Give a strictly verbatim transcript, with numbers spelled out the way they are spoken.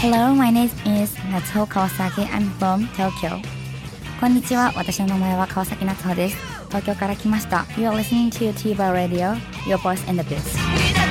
Hello, my name is Natsuho Kawasaki. I'm from Tokyo. こんにちは。私の名前は川崎夏穂です。東京から来ました。You are listening to TVer Radio, your voice in the biz.